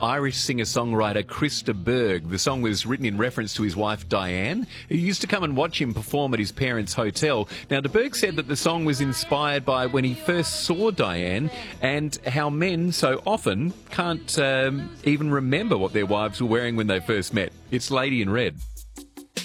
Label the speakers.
Speaker 1: Irish singer-songwriter Chris de Burgh. The song was written in reference to his wife Diane, who used to come and watch him perform at his parents' hotel. Now, de Burgh said that the song was inspired by when he first saw Diane and how men so often can't even remember what their wives were wearing when they first met. It's Lady in Red.